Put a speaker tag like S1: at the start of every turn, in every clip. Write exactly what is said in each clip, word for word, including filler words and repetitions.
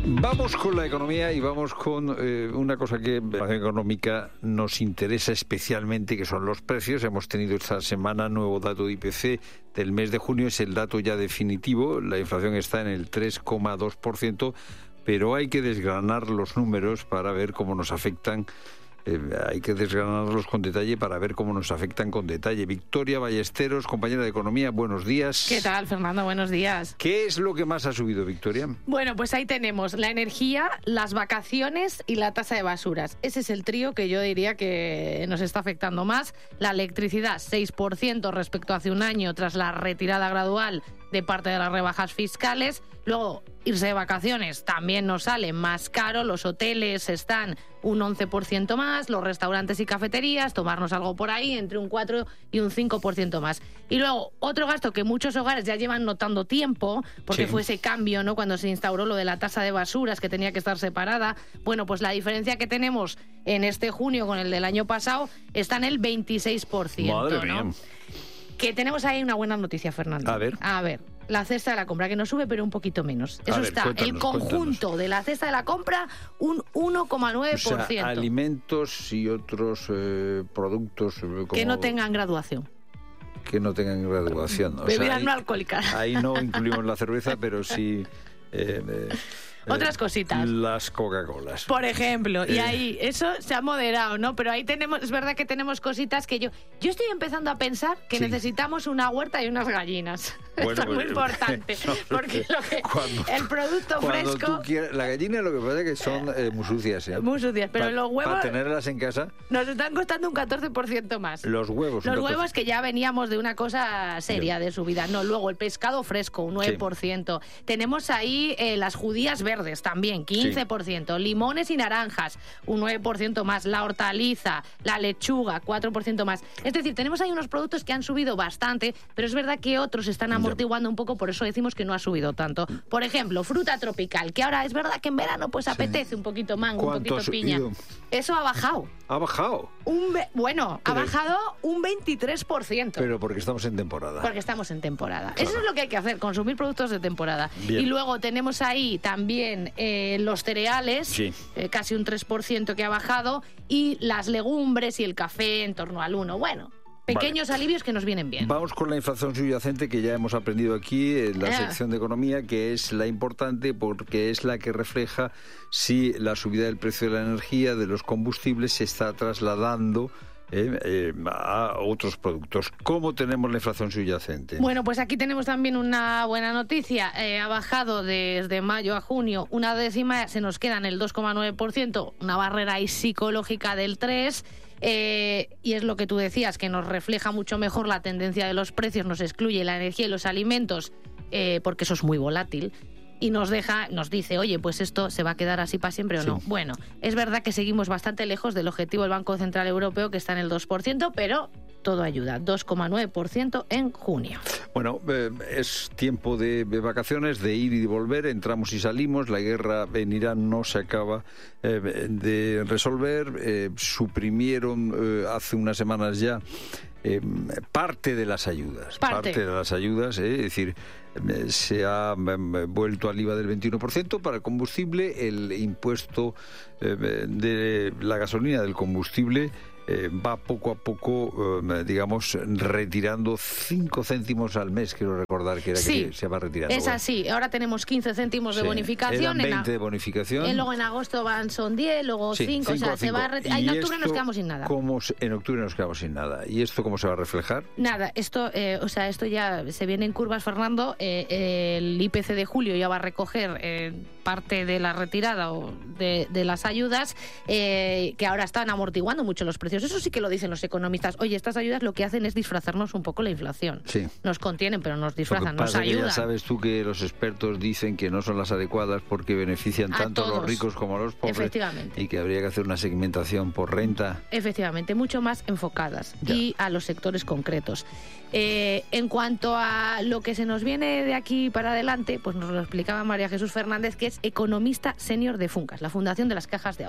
S1: Vamos con la economía y vamos con eh, una cosa que en la económica nos interesa especialmente, que son los precios. Hemos tenido esta semana nuevo dato de I P C del mes de junio, es el dato ya definitivo. La inflación está en el tres coma dos por ciento, pero hay que desgranar los números para ver cómo nos afectan. Eh, hay que desgranarlos con detalle para ver cómo nos afectan con detalle. Victoria Ballesteros, compañera de Economía, buenos días.
S2: ¿Qué tal, Fernando? Buenos días.
S1: ¿Qué es lo que más ha subido, Victoria?
S2: Bueno, pues ahí tenemos la energía, las vacaciones y la tasa de basuras. Ese es el trío que yo diría que nos está afectando más. La electricidad, seis por ciento respecto a hace un año tras la retirada gradual de parte de las rebajas fiscales. Luego, irse de vacaciones también nos sale más caro. Los hoteles están un once por ciento más, los restaurantes y cafeterías, tomarnos algo por ahí, entre un cuatro y un cinco por ciento más. Y luego, otro gasto que muchos hogares ya llevan notando tiempo, porque sí. fue ese cambio, ¿no?, cuando se instauró lo de la tasa de basuras, que tenía que estar separada. Bueno, pues la diferencia que tenemos en este junio con el del año pasado está en el veintiséis por ciento.
S1: Madre
S2: ¿no?
S1: mía.
S2: Que tenemos ahí una buena noticia, Fernando.
S1: A ver.
S2: A ver. La cesta de la compra, que no sube, pero un poquito menos. Eso
S1: ver,
S2: está.
S1: cuéntanos,
S2: El conjunto
S1: cuéntanos.
S2: de la cesta de la compra, un uno coma nueve por ciento.
S1: O sea, alimentos y otros eh, productos... Eh, como...
S2: Que no tengan graduación.
S1: Que no tengan graduación. O
S2: Bebidas
S1: sea, ahí,
S2: no alcohólicas.
S1: Ahí no incluimos la cerveza, pero sí... Eh, eh,
S2: Otras cositas.
S1: Las Coca-Colas.
S2: Por ejemplo,
S1: Eh.
S2: y ahí eso se ha moderado, ¿no? Pero ahí tenemos, es verdad que tenemos cositas que yo yo estoy empezando a pensar que
S1: Sí.
S2: necesitamos una huerta y unas gallinas.
S1: Bueno,
S2: Esto es muy
S1: pues,
S2: importante,
S1: no,
S2: porque lo que,
S1: cuando-
S2: el producto
S1: Cuando
S2: fresco
S1: tú quieras, la gallina lo que pasa es que son eh, muy sucias, ¿eh?
S2: muy sucias, pero
S1: Pa-
S2: los huevos
S1: Para tenerlas en casa,
S2: nos están costando un catorce por ciento más.
S1: los huevos...
S2: Los
S1: un
S2: huevos
S1: catorce.
S2: que ya veníamos de una cosa seria de subida. No, luego el pescado fresco, un nueve por ciento. Tenemos ahí eh, las judías verdes también, quince por ciento. Limones y naranjas, un nueve por ciento más. La hortaliza, la lechuga, cuatro por ciento más. Es decir, tenemos ahí unos productos que han subido bastante, pero es verdad que otros están amortiguando un poco, por eso decimos que no ha subido tanto. Por ejemplo, fruta tropical, que ahora es verdad que en verano pues apetece un poquito mango, un
S1: ¿Cuánto
S2: poquito
S1: ha
S2: piña.
S1: subido?
S2: Eso ha bajado.
S1: Ha bajado,
S2: Un ve- bueno,
S1: Pero-
S2: ha bajado un veintitrés por ciento.
S1: pero porque estamos en temporada.
S2: Porque estamos en temporada.
S1: Claro.
S2: Eso es lo que hay que hacer, consumir productos de temporada.
S1: Bien.
S2: Y luego tenemos ahí también eh, los cereales,
S1: Sí.
S2: eh, casi un tres por ciento que ha bajado, y las legumbres y el café en torno al uno por ciento. Bueno, pequeños alivios que nos vienen bien.
S1: Vamos con la inflación subyacente, que ya hemos aprendido aquí en la
S2: Ah.
S1: sección de economía, que es la importante porque es la que refleja si la subida del precio de la energía, de los combustibles, se está trasladando eh, eh, a otros productos. ¿Cómo tenemos la inflación subyacente?
S2: Bueno, pues aquí tenemos también una buena noticia. Eh, ha bajado desde mayo a junio una décima, se nos queda en el dos coma nueve por ciento, una barrera ahí psicológica del tres por ciento. Eh, y es lo que tú decías, que nos refleja mucho mejor la tendencia de los precios, nos excluye la energía y los alimentos, eh, porque eso es muy volátil. Y nos deja, nos dice, oye, pues esto se va a quedar así para siempre o
S1: Sí.
S2: no. Bueno, es verdad que seguimos bastante lejos del objetivo del Banco Central Europeo, que está en el dos por ciento, pero todo ayuda, dos coma nueve por ciento en junio.
S1: Bueno, eh, es tiempo de, de vacaciones, de ir y de volver, entramos y salimos, la guerra en Irán no se acaba eh, de resolver, eh, suprimieron eh, hace unas semanas ya eh, parte de las ayudas,
S2: Parte.
S1: de las ayudas, eh, es decir, eh, se ha eh, vuelto al I V A del veintiuno por ciento para el combustible, el impuesto eh, de la gasolina, del combustible, Eh, va poco a poco, eh, digamos, retirando cinco céntimos al mes, quiero recordar que era
S2: Sí,
S1: que se va retirando.
S2: es
S1: Bueno,
S2: así. Ahora tenemos quince céntimos de
S1: sí.
S2: bonificación.
S1: Eran
S2: en a-
S1: veinte de bonificación.
S2: eh, luego en agosto van son diez, luego
S1: Sí,
S2: cinco, o
S1: cinco
S2: sea,
S1: a
S2: se va a
S1: cinco.
S2: reti- ah, en
S1: ¿Y
S2: octubre nos
S1: esto
S2: quedamos sin nada.
S1: cómo se- en octubre nos quedamos sin nada. ¿Y esto cómo se va a reflejar?
S2: Nada, esto, eh, o sea, esto ya se viene en curvas, Fernando. Eh, eh, el I P C de julio ya va a recoger eh, parte de la retirada o de, de las ayudas, eh, que ahora están amortiguando mucho los precios. Eso sí que lo dicen los economistas. Oye, estas ayudas lo que hacen es disfrazarnos un poco la inflación.
S1: Sí.
S2: Nos contienen, pero nos
S1: Lo que
S2: disfrazan, nos
S1: pasa es que ya
S2: ayudan.
S1: sabes tú que los expertos dicen que no son las adecuadas porque benefician
S2: A
S1: tanto a los
S2: todos.
S1: ricos como a los pobres.
S2: Efectivamente.
S1: Y que habría que hacer una segmentación por renta.
S2: Efectivamente, mucho más enfocadas
S1: Ya.
S2: y a los sectores concretos. Eh, en cuanto a lo que se nos viene de aquí para adelante, pues nos lo explicaba María Jesús Fernández, que es economista senior de Funcas, la Fundación de las Cajas de Ahorro.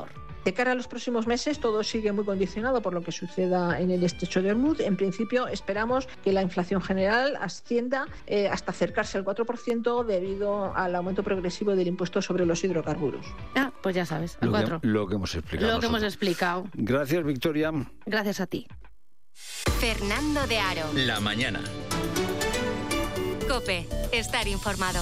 S3: De cara a los próximos meses, todo sigue muy condicionado por lo que suceda en el estrecho de Hormuz. En principio, esperamos que la inflación general ascienda eh, hasta acercarse al cuatro por ciento debido al aumento progresivo del impuesto sobre los hidrocarburos.
S2: Ah, pues ya sabes, al
S1: lo
S2: cuatro.
S1: Que, lo que hemos explicado.
S2: Lo que
S1: nosotros.
S2: hemos explicado.
S1: Gracias, Victoria.
S2: Gracias a ti.
S4: Fernando de Aro.
S5: La mañana.
S4: COPE. Estar informado.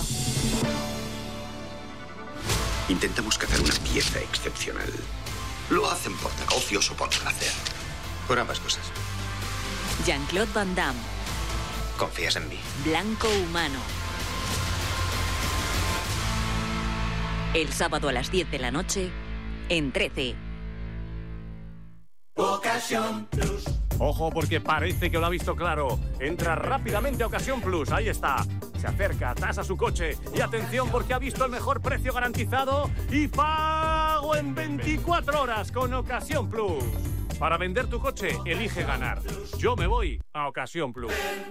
S6: Intentamos cazar una pieza excepcional. Lo hacen por negocios o por placer. Por ambas cosas.
S4: Jean-Claude Van Damme.
S6: ¿Confías en mí?
S4: Blanco Humano. El sábado a las diez de la noche, en trece.
S7: Ocasión Plus. Ojo, porque parece que lo ha visto claro. Entra rápidamente a Ocasión Plus, ahí está. Se acerca, tasa su coche y atención porque ha visto el mejor precio garantizado y pago en veinticuatro horas con Ocasión Plus. Para vender tu coche, elige ganar. Yo me voy a Ocasión Plus.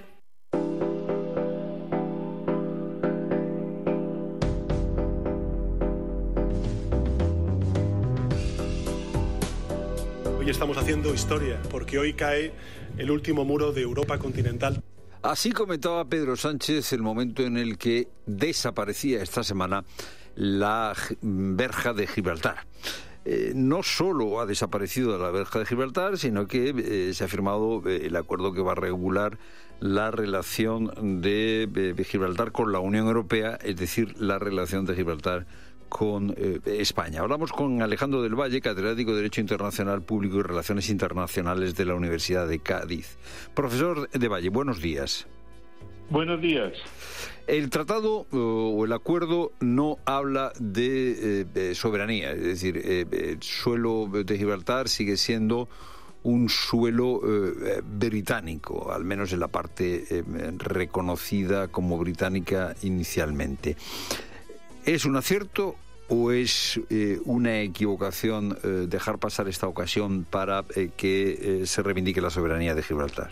S8: Hoy estamos haciendo historia, porque hoy cae el último muro de Europa continental.
S1: Así comentaba Pedro Sánchez el momento en el que desaparecía esta semana la verja de Gibraltar. Eh, no solo ha desaparecido la verja de Gibraltar, sino que eh, se ha firmado eh, el acuerdo que va a regular la relación de, de, de Gibraltar con la Unión Europea, es decir, la relación de Gibraltar con eh, España. Hablamos con Alejandro del Valle, catedrático de Derecho Internacional Público y Relaciones Internacionales de la Universidad de Cádiz. Profesor de Valle, buenos días.
S9: Buenos días.
S1: El tratado o el acuerdo no habla de, eh, de soberanía, es decir, eh, el suelo de Gibraltar sigue siendo un suelo eh, británico, al menos en la parte eh, reconocida como británica inicialmente. ¿Es un acierto o es eh, una equivocación eh, dejar pasar esta ocasión para eh, que eh, se reivindique la soberanía de Gibraltar?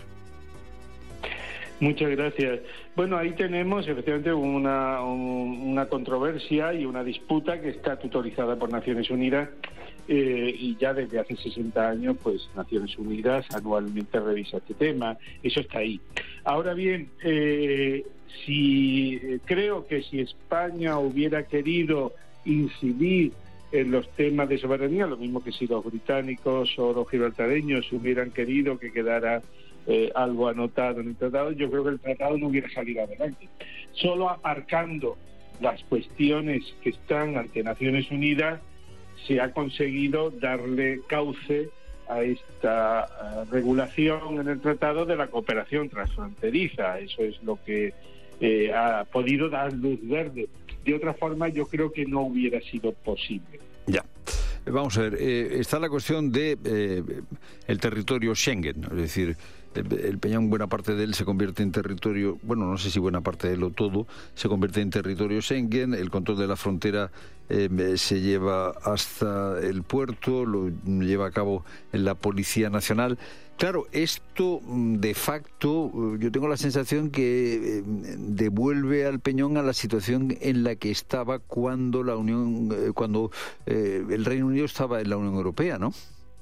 S9: Muchas gracias. Bueno, ahí tenemos efectivamente una, una controversia y una disputa que está tutorizada por Naciones Unidas eh, y ya desde hace sesenta años, pues Naciones Unidas anualmente revisa este tema. Eso está ahí. Ahora bien, eh, si creo que si España hubiera querido incidir en los temas de soberanía, lo mismo que si los británicos o los gibraltareños hubieran querido que quedara Eh, algo anotado en el tratado, yo creo que el tratado no hubiera salido adelante. Solo aparcando las cuestiones que están ante Naciones Unidas se ha conseguido darle cauce a esta uh, regulación en el tratado de la cooperación transfronteriza. Eso es lo que eh, ha podido dar luz verde. De otra forma, yo creo que no hubiera sido posible.
S1: Ya. Vamos a ver, eh, está la cuestión de eh, el territorio Schengen, es decir, el, el Peñón, buena parte de él se convierte en territorio, bueno, no sé si buena parte de él o todo, se convierte en territorio Schengen, el control de la frontera eh, se lleva hasta el puerto, lo lleva a cabo la Policía Nacional. Claro, esto de facto, yo tengo la sensación que devuelve al Peñón a la situación en la que estaba cuando la Unión, cuando eh, el Reino Unido estaba en la Unión Europea, ¿no?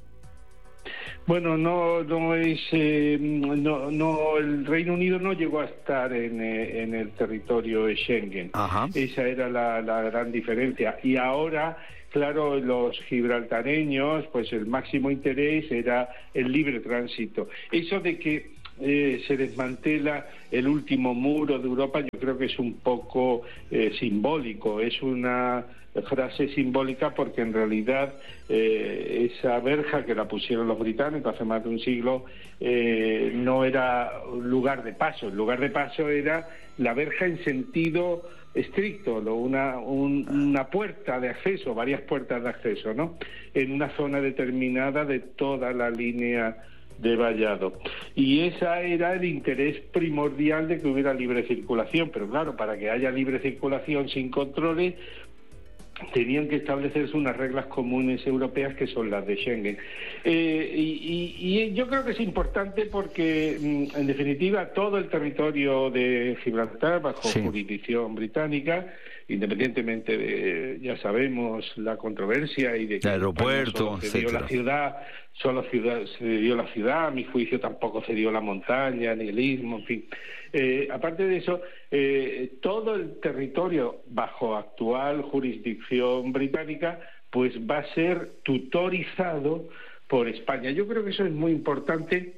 S9: Bueno, no, no es, eh, no, no, el Reino Unido no llegó a estar en, eh, en el territorio de Schengen. Ajá. Esa era la, la gran diferencia. Y ahora, claro, los gibraltareños, pues el máximo interés era el libre tránsito. Eso de que eh, se desmantela el último muro de Europa, yo creo que es un poco eh, simbólico, es una frase simbólica porque en realidad eh, esa verja que la pusieron los británicos hace más de un siglo eh, no era un lugar de paso, el lugar de paso era la verja en sentido estricto, una, un, una puerta de acceso, varias puertas de acceso, ¿no? En una zona determinada de toda la línea de vallado. Y ese era el interés primordial de que hubiera libre circulación, pero claro, para que haya libre circulación sin controles, tenían que establecerse unas reglas comunes europeas que son las de Schengen. Eh, y, y, y yo creo que es importante porque, en definitiva, todo el territorio de Gibraltar, bajo sí. jurisdicción británica, independientemente de, ya sabemos, la controversia y de que
S1: el aeropuerto,
S9: solo cedió la ciudad, solo ciudad, cedió la ciudad, a mi juicio tampoco cedió la montaña, ni el istmo, en fin. Eh, aparte de eso, eh, todo el territorio bajo actual jurisdicción británica, pues va a ser tutorizado por España. Yo creo que eso es muy importante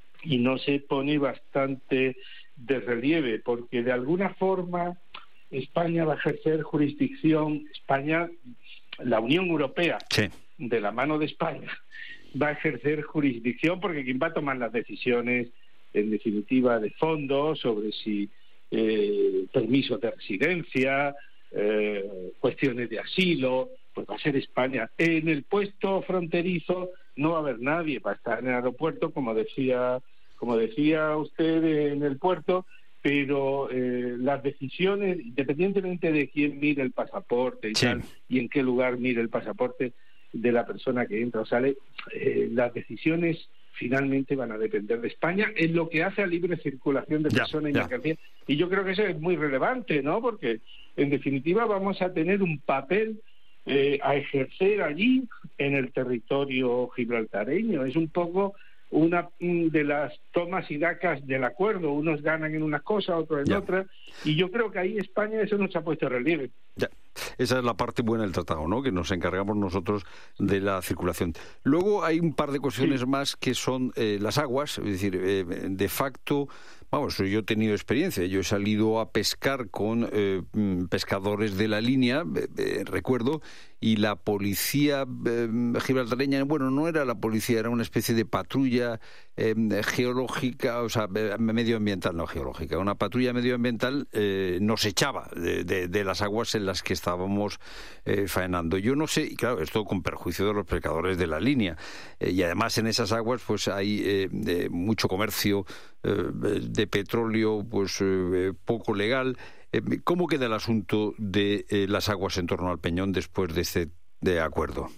S9: y no se pone bastante de relieve, porque de alguna forma España va a ejercer jurisdicción, España, la Unión Europea, sí, de la mano de España, va a ejercer jurisdicción porque quien va a tomar las decisiones, en definitiva, de fondo, sobre si eh, permisos de residencia, eh, cuestiones de asilo, pues va a ser España. En el puesto fronterizo no va a haber nadie, va a estar en el aeropuerto, como decía, como decía usted, en el puerto, pero eh, las decisiones, independientemente de quién mire el pasaporte y sí, tal, y en qué lugar mire el pasaporte de la persona que entra o sale, eh, las decisiones finalmente van a depender de España en lo que hace a libre circulación de personas y mercancías. Y yo creo que eso es muy relevante, ¿no? Porque, en definitiva, vamos a tener un papel eh, a ejercer allí, en el territorio gibraltareño. Es un poco una de las tomas y dacas del acuerdo. Unos ganan en una cosa, otros en ya. otra, y yo creo que ahí España eso nos ha puesto en relieve.
S1: Ya. Esa es la parte buena del tratado, ¿no? Que nos encargamos nosotros de la circulación. Luego hay un par de cuestiones sí. más que son eh, las aguas, es decir, eh, de facto, vamos, yo he tenido experiencia, yo he salido a pescar con eh, pescadores de la línea, eh, eh, recuerdo, y la policía eh, gibraltareña, bueno, no era la policía, era una especie de patrulla eh, geológica, o sea, medioambiental, no geológica, una patrulla medioambiental eh, nos echaba de, de, de las aguas en las que estábamos eh, faenando. Yo no sé, y claro, esto con perjuicio de los pescadores de la línea, eh, y además en esas aguas pues hay eh, eh, mucho comercio eh, de petróleo pues eh, poco legal. ¿Cómo queda el asunto de eh, las aguas en torno al Peñón después de este de acuerdo?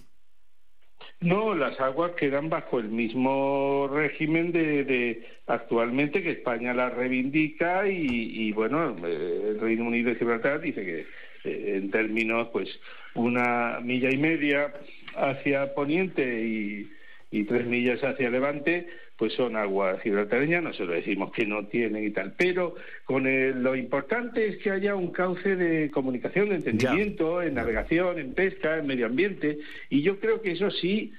S9: No, las aguas quedan bajo el mismo régimen de, de actualmente, que España las reivindica y, y bueno, el Reino Unido y Gibraltar dice que eh, en términos, pues, una milla y media hacia poniente y, y tres millas hacia levante, pues son aguas gibraltareñas. Nosotros decimos que no tienen y tal, pero con el, lo importante es que haya un cauce de comunicación, de entendimiento, ya. en navegación, en pesca, en medio ambiente, y yo creo que eso sí,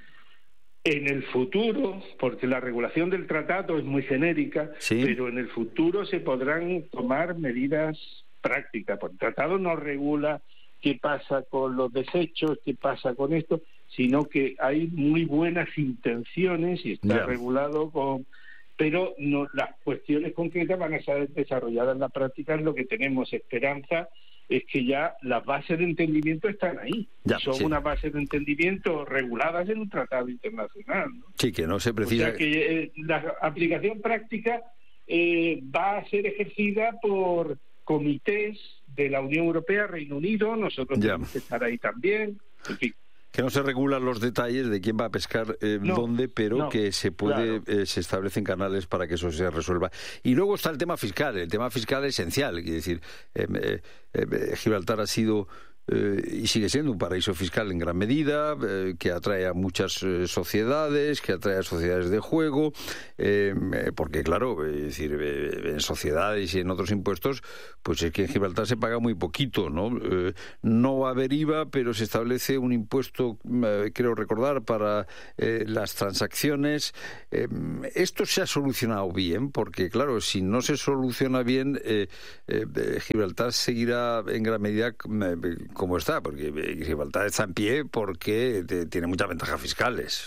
S9: en el futuro, porque la regulación del tratado es muy genérica, sí. pero en el futuro se podrán tomar medidas prácticas, porque el tratado no regula qué pasa con los desechos, qué pasa con esto, sino que hay muy buenas intenciones y está yeah. regulado con... Pero no, las cuestiones concretas van a ser desarrolladas en la práctica. En lo que tenemos esperanza es que ya las bases de entendimiento están ahí. Ya, son sí. unas bases de entendimiento reguladas en un tratado internacional, ¿no?
S1: Sí, que no se precisa...
S9: O sea que eh, la aplicación práctica eh, va a ser ejercida por comités de la Unión Europea, Reino Unido, nosotros yeah. tenemos que estar ahí también, en fin.
S1: Que no se regulan los detalles de quién va a pescar eh, no, dónde, pero no, que se puede claro. eh, se establecen canales para que eso se resuelva. Y luego está el tema fiscal, el tema fiscal esencial, es decir, eh, eh, eh, Gibraltar ha sido eh, y sigue siendo un paraíso fiscal en gran medida, eh, que atrae a muchas eh, sociedades, que atrae a sociedades de juego, eh, porque claro, es decir, eh, en sociedades y en otros impuestos, pues es que en Gibraltar se paga muy poquito, ¿no? Eh, no va a haber I V A, pero se establece un impuesto, eh, creo recordar, para eh, las transacciones. Eh, esto se ha solucionado bien, porque claro, si no se soluciona bien, eh, eh, Gibraltar seguirá en gran medida eh, como está, porque Gibraltar está en pie porque tiene muchas ventajas fiscales.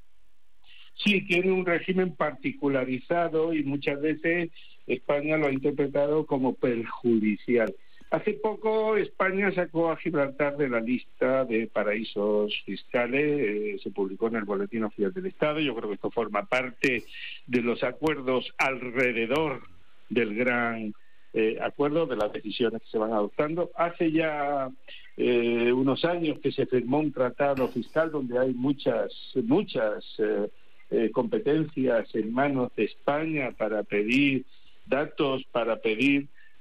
S9: Sí, tiene un régimen particularizado y muchas veces España lo ha interpretado como perjudicial. Hace poco España sacó a Gibraltar de la lista de paraísos fiscales, eh, se publicó en el Boletín Oficial del Estado. Yo creo que esto forma parte de los acuerdos alrededor del gran Eh, acuerdo, de las decisiones que se van adoptando. Hace ya eh, unos años que se firmó un tratado fiscal donde hay muchas muchas eh, eh, competencias en manos de España para pedir datos, para pedir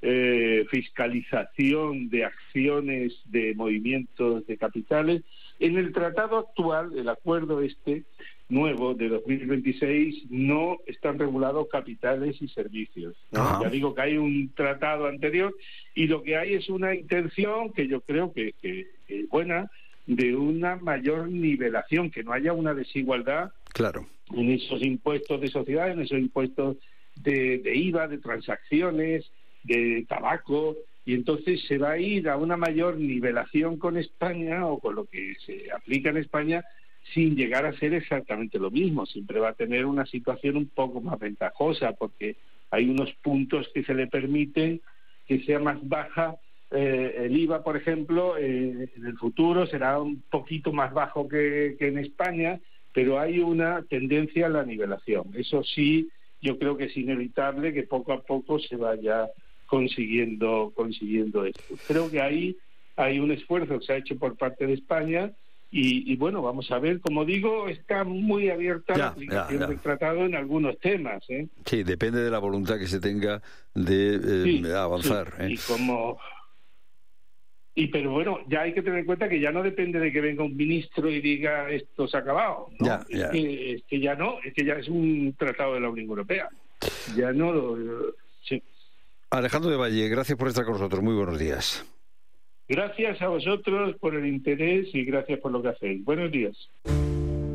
S9: eh, fiscalización de acciones, de movimientos de capitales. En el tratado actual, el acuerdo este nuevo de dos mil veintiséis, no están regulados capitales y servicios, ¿no? Ya digo que hay un tratado anterior y lo que hay es una intención que yo creo que, que, que es buena, de una mayor nivelación, que no haya una desigualdad
S1: claro.
S9: en esos impuestos de sociedades, en esos impuestos de, de I V A, de transacciones, de tabaco, y entonces se va a ir a una mayor nivelación con España o con lo que se aplica en España, sin llegar a ser exactamente lo mismo. Siempre va a tener una situación un poco más ventajosa porque hay unos puntos que se le permiten que sea más baja. Eh, el I V A, por ejemplo, eh, en el futuro será un poquito más bajo que, que en España, pero hay una tendencia a la nivelación. Eso sí, yo creo que es inevitable que poco a poco se vaya consiguiendo consiguiendo esto. Creo que ahí hay un esfuerzo que se ha hecho por parte de España y, y bueno, vamos a ver. Como digo, está muy abierta ya, la aplicación ya, ya. del tratado en algunos temas, ¿eh?
S1: Sí, depende de la voluntad que se tenga de eh, sí, avanzar.
S9: Sí.
S1: ¿eh?
S9: Y como... Y pero bueno, ya hay que tener en cuenta que ya no depende de que venga un ministro y diga esto se ha acabado, ¿no?
S1: Ya, ya.
S9: Es, que, es que ya no, es que ya es un tratado de la Unión Europea. Ya no lo... Sí.
S1: Alejandro de Valle, gracias por estar con nosotros. Muy buenos días.
S9: Gracias a vosotros por el interés y gracias por lo que hacéis. Buenos días.